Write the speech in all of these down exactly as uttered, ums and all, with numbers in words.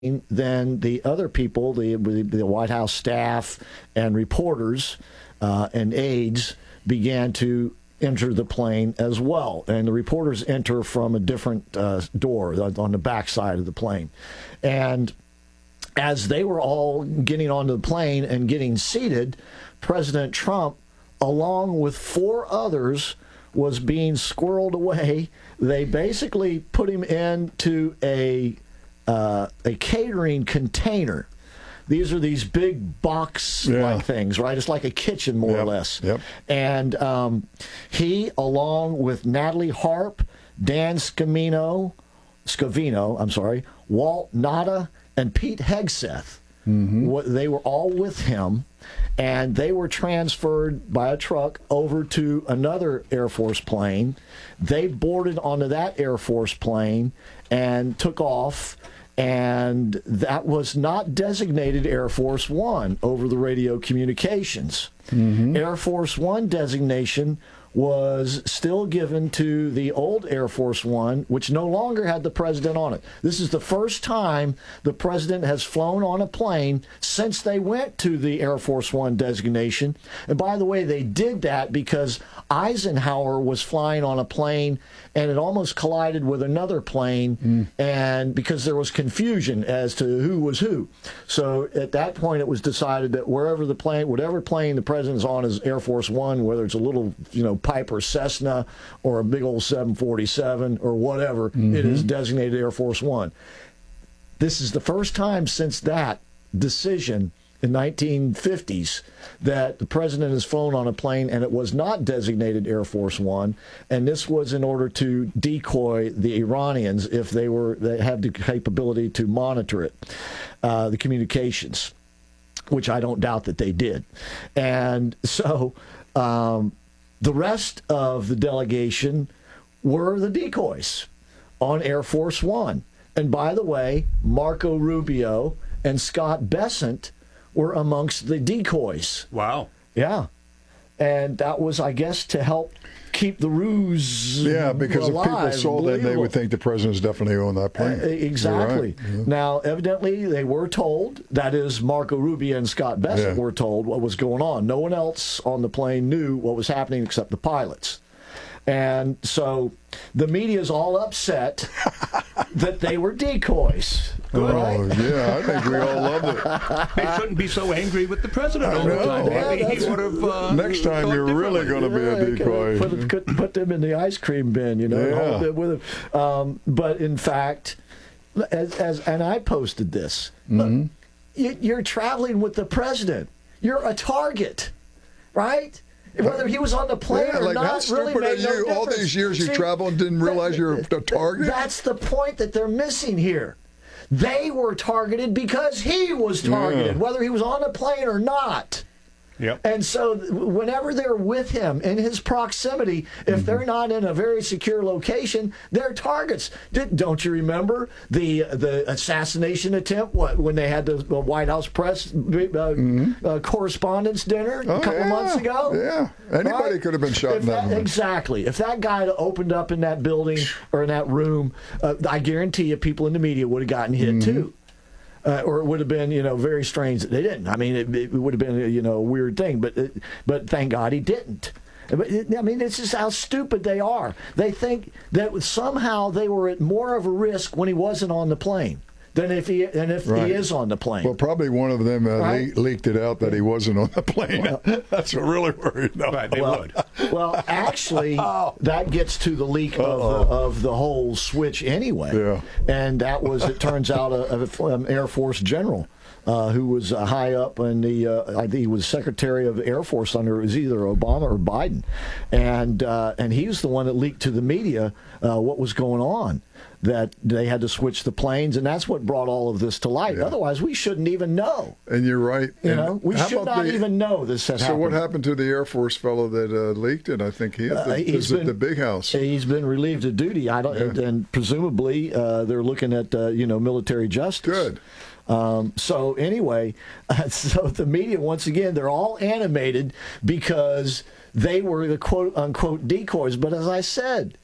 then the other people, the, the White House staff and reporters uh, and aides began to enter the plane as well. And the reporters enter from a different uh, door on the back side of the plane. And as they were all getting onto the plane and getting seated, President Trump, along with four others, was being squirreled away. They basically put him into a uh, a catering container. These are these big box-like yeah. things, right? It's like a kitchen, more yep. or less. Yep. And um, he, along with Natalie Harp, Dan Scavino, Scavino, I'm sorry, Walt Nauta, and Pete Hegseth, mm-hmm. they were all with him, and they were transferred by a truck over to another Air Force plane. They boarded onto that Air Force plane and took off. And that was not designated Air Force One over the radio communications. Mm-hmm. Air Force One designation was still given to the old Air Force One, which no longer had the president on it. This is the first time the president has flown on a plane since they went to the Air Force One designation. And by the way, they did that because Eisenhower was flying on a plane and it almost collided with another plane, mm. and because there was confusion as to who was who. So at that point, it was decided that wherever the plane, whatever plane the president's on is Air Force One, whether it's a little, you know, Piper Cessna or a big old seven forty-seven or whatever, mm-hmm. it is designated Air Force One. This is the first time since that decision in nineteen fifties that the president has flown on a plane and it was not designated Air Force One, and this was in order to decoy the Iranians if they were they had the capability to monitor it, uh, the communications, which I don't doubt that they did. And so um, the rest of the delegation were the decoys on Air Force One. And by the way, Marco Rubio and Scott Bessent were amongst the decoys. Wow. Yeah. And that was, I guess, to help keep the ruse Yeah, because alive, if people saw that, they would think the president's definitely on that plane. Uh, exactly. Right. Yeah. Now, evidently, they were told, that is, Marco Rubio and Scott Bessent yeah. were told what was going on. No one else on the plane knew what was happening except the pilots. And so the media is all upset that they were decoys. Oh, right? yeah, I think we all loved it. They shouldn't be so angry with the president all the time. Yeah, Maybe he would have. Uh, Next time you're really going to be a decoy. Put, put, put them in the ice cream bin, you know. Yeah. Hold it with them. Um, but in fact, as, as and I posted this, mm-hmm. look, you, you're traveling with the president. You're a target, right? Whether he was on the plane yeah, or like not how stupid really made are no you? difference. All these years you See, traveled and didn't realize you're a target? That's the point that they're missing here. They were targeted because he was targeted, yeah. whether he was on the plane or not. Yep. And so whenever they're with him in his proximity, if mm-hmm. they're not in a very secure location, they're targets. Did, don't you remember the the assassination attempt what, when they had the White House press uh, mm-hmm. uh, correspondence dinner oh, a couple yeah. months ago? Yeah. Anybody right? could have been shot if in that, that Exactly. If that guy had opened up in that building or in that room, uh, I guarantee you people in the media would have gotten hit mm-hmm. too. Uh, or it would have been, you know, very strange that they didn't. I mean, it, it would have been, you know, a weird thing, but it, but thank God he didn't. But it, I mean, this is how stupid they are. They think that somehow they were at more of a risk when he wasn't on the plane than if he than if right. he is on the plane. Well, probably one of them uh, right? le- leaked it out that he wasn't on the plane. Well, that's what really worried them. Right, they well, would. Well, actually, oh. that gets to the leak of the, of the whole switch anyway. Yeah. And that was, it turns out, a, a, an Air Force general uh, who was uh, high up in the, uh, I think he was Secretary of Air Force under, it was either Obama or Biden. And, uh, and he was the one that leaked to the media uh, what was going on, that they had to switch the planes, and that's what brought all of this to light. Yeah. Otherwise, we shouldn't even know. And you're right. You and know, we should not the, even know this had so happened. So what happened to the Air Force fellow that uh, leaked it? I think he uh, is at the big house. He's been relieved of duty. I don't, yeah. and, and presumably uh, they're looking at uh, you know military justice. Good. Um, so anyway, uh, so the media once again they're all animated because they were the quote unquote decoys. But as I said,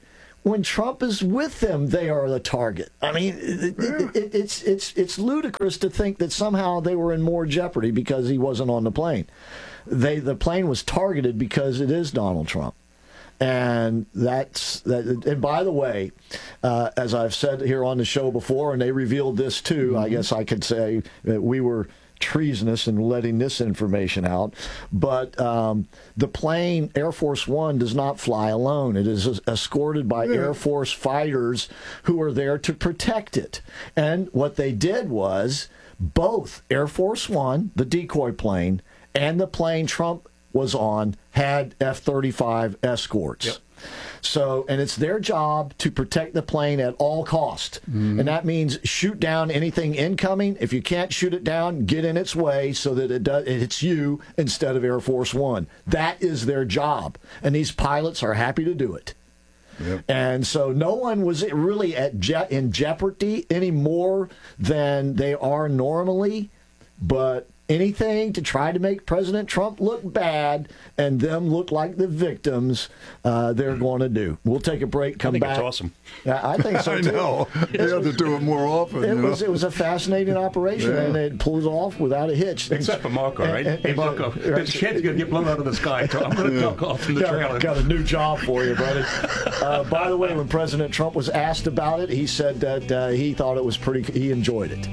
when Trump is with them, they are the target. I mean, it, yeah. it, it, it's it's it's ludicrous to think that somehow they were in more jeopardy because he wasn't on the plane. They the plane was targeted because it is Donald Trump. And that's that. And by the way, uh, as I've said here on the show before, and they revealed this too, mm-hmm. I guess I could say that we were treasonous in letting this information out. But um, the plane, Air Force One, does not fly alone. It is escorted by yeah. Air Force fighters who are there to protect it. And what they did was both Air Force One, the decoy plane, and the plane Trump was on had F thirty-five escorts. Yep. So, and it's their job to protect the plane at all cost. Mm. And that means shoot down anything incoming. If you can't shoot it down, get in its way so that it does, it hits you instead of Air Force One. That is their job. And these pilots are happy to do it. Yep. And so no one was really at je- in jeopardy any more than they are normally. But anything to try to make President Trump look bad and them look like the victims, uh, they're going to do. We'll take a break, come I think back. It's awesome. Uh, I think so, too. I know. You have to do it more often. It, you was, know? it was a fascinating operation, yeah. and it pulled off without a hitch. Except for Marco, right? And, and, hey, Marco, right. This kid's going to get blown out of the sky, so I'm going to duck off in the got, trailer. Got a new job for you, buddy. Uh, by the way, when President Trump was asked about it, he said that uh, he thought it was pretty, he enjoyed it.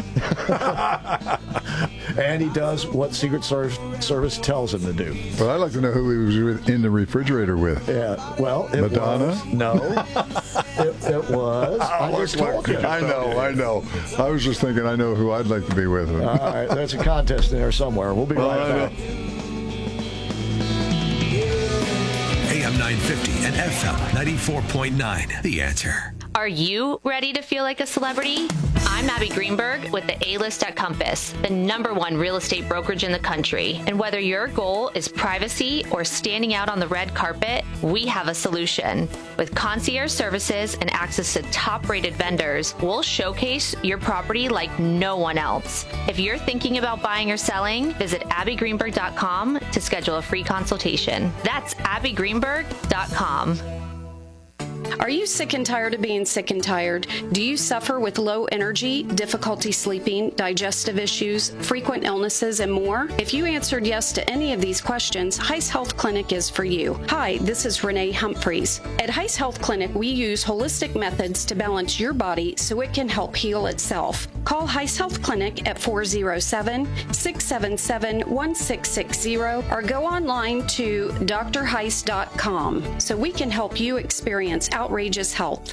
And he does what Secret Service tells him to do. But I'd like to know who he was with, in the refrigerator with. Yeah, well, it Madonna? Was, no, it, it was. I just told you. I know, I know. I was just thinking, I know who I'd like to be with. All right, there's a contest in there somewhere. We'll be right well, back. A M nine fifty and F M ninety-four point nine. The Answer. Are you ready to feel like a celebrity? I'm Abby Greenberg with the A-List at Compass, the number one real estate brokerage in the country. And whether your goal is privacy or standing out on the red carpet, we have a solution. With concierge services and access to top-rated vendors, we'll showcase your property like no one else. If you're thinking about buying or selling, visit abby greenberg dot com to schedule a free consultation. That's abby greenberg dot com. Are you sick and tired of being sick and tired? Do you suffer with low energy, difficulty sleeping, digestive issues, frequent illnesses, and more? If you answered yes to any of these questions, Heiss Health Clinic is for you. Hi, this is Renee Humphreys. At Heiss Health Clinic, we use holistic methods to balance your body so it can help heal itself. Call Heiss Health Clinic at four oh seven, six seven seven, one six six zero or go online to d r heiss dot com so we can help you experience outrageous health.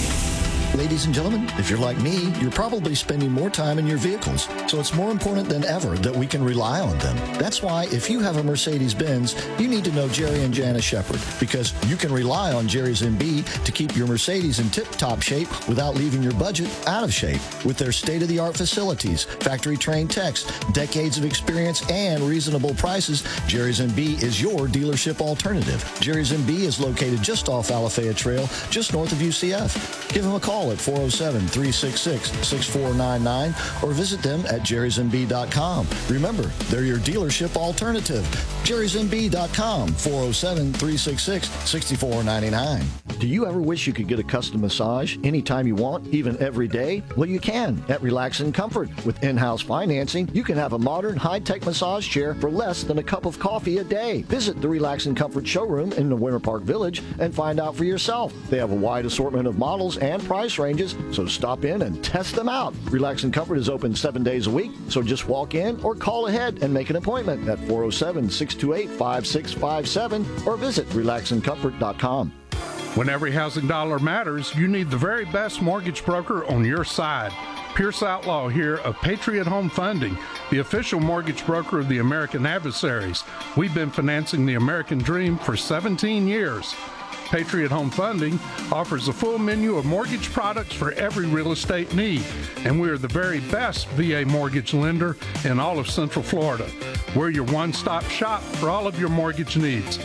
Ladies and gentlemen, if you're like me, you're probably spending more time in your vehicles, so it's more important than ever that we can rely on them. That's why if you have a Mercedes-Benz, you need to know Jerry and Janice Shepard, because you can rely on Jerry's M B to keep your Mercedes in tip-top shape without leaving your budget out of shape. With their state-of-the-art facilities, factory-trained techs, decades of experience, and reasonable prices, Jerry's M B is your dealership alternative. Jerry's M B is located just off Alafaya Trail, just north of U C F. Give them a call at four oh seven, three six six, six four nine nine or visit them at jerrys m b dot com. Remember, they're your dealership alternative. jerrys m b dot com, four oh seven, three six six, six four nine nine. Do you ever wish you could get a custom massage anytime you want, even every day? Well, you can at Relax and Comfort. With in-house financing, you can have a modern, high-tech massage chair for less than a cup of coffee a day. Visit the Relax and Comfort showroom in the Winter Park Village and find out for yourself. They have a wide assortment of models and price ranges, so stop in and test them out. Relax and Comfort is open seven days a week, so just walk in or call ahead and make an appointment at four oh seven, six two eight, five six five seven or visit relax and comfort dot com. When every housing dollar matters, you need the very best mortgage broker on your side. Pierce Outlaw here of Patriot Home Funding, the official mortgage broker of the American Adversaries. We've been financing the American dream for seventeen years. Patriot Home Funding offers a full menu of mortgage products for every real estate need, and we are the very best V A mortgage lender in all of Central Florida. We're your one-stop shop for all of your mortgage needs.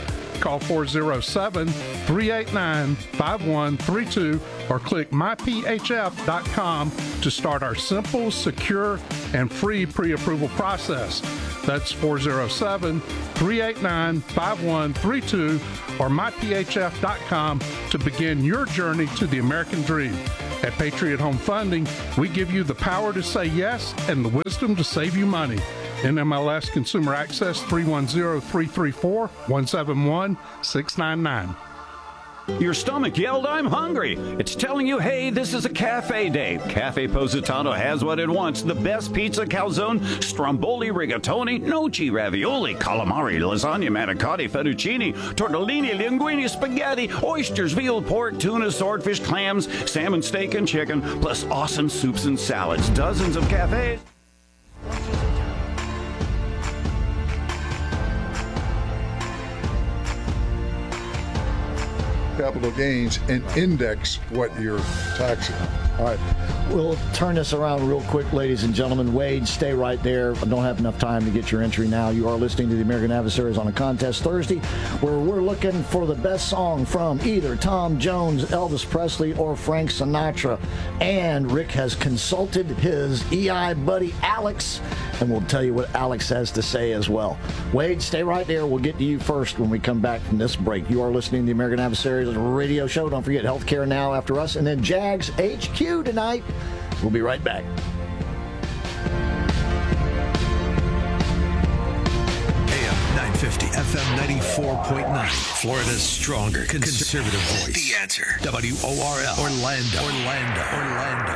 Call four oh seven, three eight nine, five one three two or click my p h f dot com to start our simple, secure, and free pre-approval process. That's four oh seven, three eight nine, five one three two or my p h f dot com to begin your journey to the American dream. At Patriot Home Funding, we give you the power to say yes and the wisdom to save you money. N M L S Consumer Access three one zero, three three four, one seven one, six nine nine. Your stomach yelled, "I'm hungry." It's telling you, hey, this is a cafe day. Cafe Positano has what it wants. The best pizza, calzone, stromboli, rigatoni, gnocchi, ravioli, calamari, lasagna, manicotti, fettuccine, tortellini, linguine, spaghetti, oysters, veal, pork, tuna, swordfish, clams, salmon, steak, and chicken, plus awesome soups and salads. Dozens of cafes. Capital gains and index what you're taxing. All right. We'll turn this around real quick, ladies and gentlemen. Wade, stay right there. I don't have enough time to get your entry now. You are listening to the American Adversaries on a Contest Thursday, where we're looking for the best song from either Tom Jones, Elvis Presley, or Frank Sinatra. And Rick has consulted his E I buddy, Alex, and we'll tell you what Alex has to say as well. Wade, stay right there. We'll get to you first when we come back from this break. You are listening to the American Adversaries radio show. Don't forget Healthcare Now after us, and then Jags H Q tonight. We'll be right back. A M nine fifty, F M ninety-four point nine. Florida's stronger conservative voice. The Answer. W O R L. Orlando. Orlando. Orlando.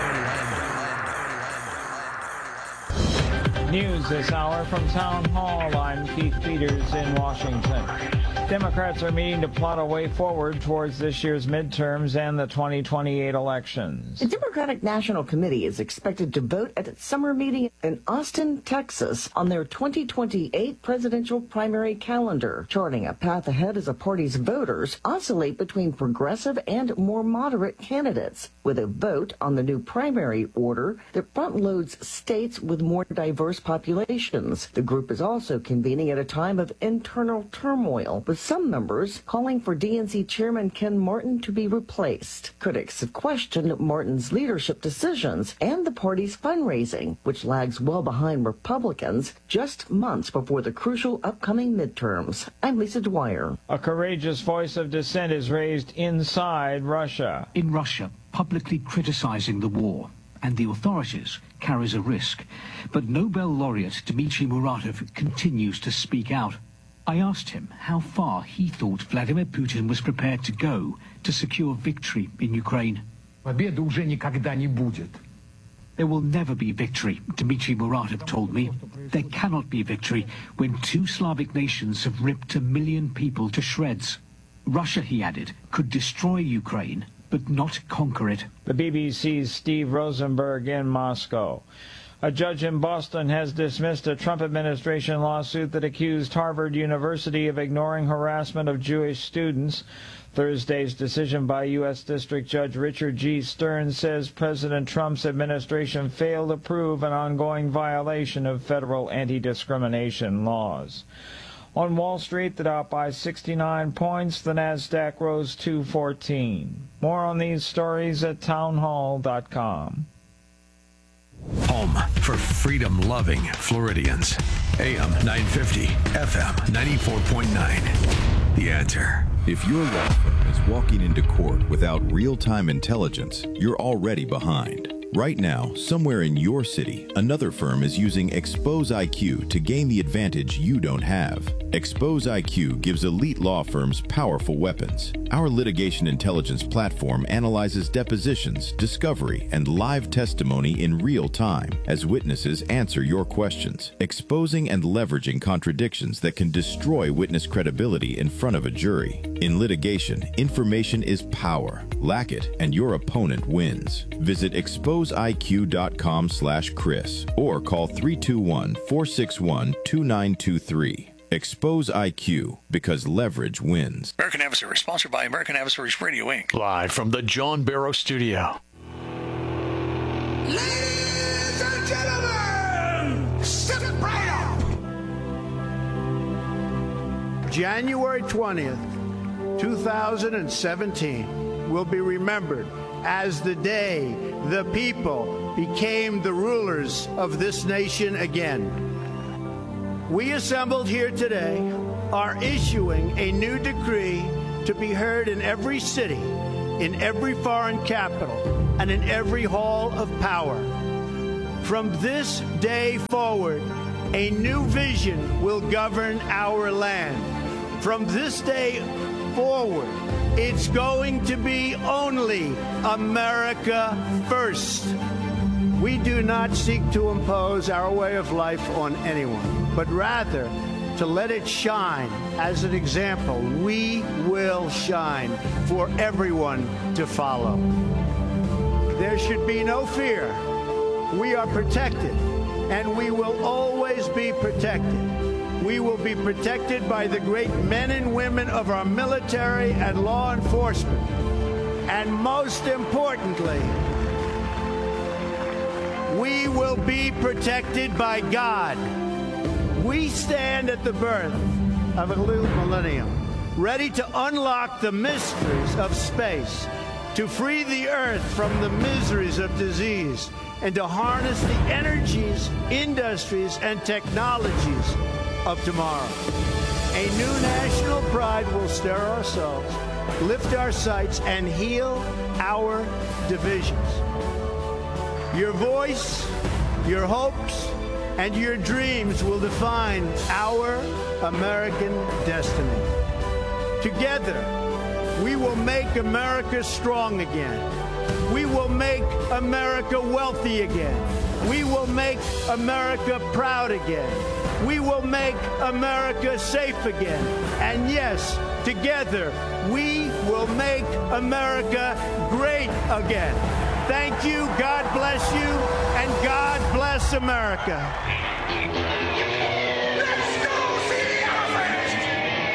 Orlando. News this hour from Town Hall. I'm Keith Peters in Washington. Democrats are meeting to plot a way forward towards this year's midterms and the twenty twenty-eight elections. The Democratic National Committee is expected to vote at its summer meeting in Austin, Texas, on their twenty twenty-eight presidential primary calendar, charting a path ahead as the party's voters oscillate between progressive and more moderate candidates, with a vote on the new primary order that front-loads states with more diverse populations. The group is also convening at a time of internal turmoil, with some members calling for D N C Chairman Ken Martin to be replaced. Critics have questioned Martin's leadership decisions and the party's fundraising, which lags well behind Republicans just months before the crucial upcoming midterms. I'm Lisa Dwyer. A courageous voice of dissent is raised inside Russia. In Russia, publicly criticizing the war and the authorities carries a risk. But Nobel laureate Dmitry Muratov continues to speak out. I asked him how far he thought Vladimir Putin was prepared to go to secure victory in Ukraine. Победы уже никогда не будет. There will never be victory, Dmitry Muratov told me. There cannot be victory when two Slavic nations have ripped a million people to shreds. Russia, he added, could destroy Ukraine, but not conquer it. The B B C's Steve Rosenberg in Moscow. A judge in Boston has dismissed a Trump administration lawsuit that accused Harvard University of ignoring harassment of Jewish students. Thursday's decision by U S District Judge Richard G. Stern says President Trump's administration failed to prove an ongoing violation of federal anti-discrimination laws. On Wall Street, the Dow by sixty-nine points, the NASDAQ rose two fourteen. More on these stories at townhall dot com. Home for freedom-loving Floridians. A M nine fifty, F M ninety-four point nine. The Answer. If your law firm is walking into court without real-time intelligence, you're already behind. Right now, somewhere in your city, another firm is using Expose I Q to gain the advantage you don't have. Expose I Q gives elite law firms powerful weapons. Our litigation intelligence platform analyzes depositions, discovery, and live testimony in real time as witnesses answer your questions, exposing and leveraging contradictions that can destroy witness credibility in front of a jury. In litigation, information is power. Lack it, and your opponent wins. Visit expose I Q dot com slash Chris or call three two one, four six one, two nine two three. Expose I Q, because leverage wins. American Adversaries, sponsored by American Adversaries Radio, Incorporated. Live from the John Barrow Studio. Ladies and gentlemen, step right up. January twentieth. two thousand seventeen will be remembered as the day the people became the rulers of this nation again. We assembled here today are issuing a new decree to be heard in every city, in every foreign capital, and in every hall of power. From this day forward, a new vision will govern our land. From this day forward, it's going to be only America first. We do not seek to impose our way of life on anyone, but rather to let it shine as an example. We will shine for everyone to follow. There should be no fear. We are protected, and we will always be protected. We will be protected by the great men and women of our military and law enforcement. And most importantly, we will be protected by God. We stand at the birth of a new millennium, ready to unlock the mysteries of space, to free the earth from the miseries of disease, and to harness the energies, industries, and technologies of tomorrow. A new national pride will stir our souls, lift our sights, and heal our divisions. Your voice, your hopes, and your dreams will define our American destiny. Together, we will make America strong again. We will make America wealthy again. We will make America proud again. We will make America safe again. And yes, together, we will make America great again. Thank you, God bless you, and God bless America.